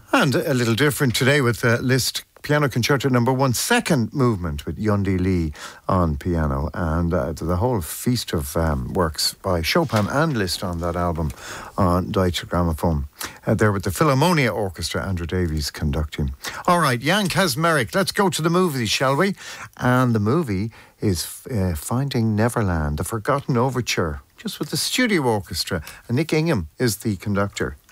And a little different today with Liszt Piano Concerto Number 1, second movement with Yundi Lee on piano, and the whole feast of works by Chopin and Liszt on that album on Deutsche Grammophon. There with the Philharmonia Orchestra, Andrew Davies conducting. All right, Jan Kazmarek, let's go to the movie, shall we? And the movie is Finding Neverland, The Forgotten Overture, just with the studio orchestra, and Nick Ingham is the conductor.